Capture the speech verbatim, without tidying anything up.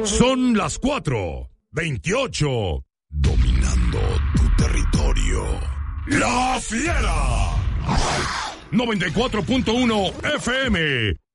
Son las cuatro veintiocho. Dominando tu territorio. La Fiera. noventa y cuatro punto uno F M.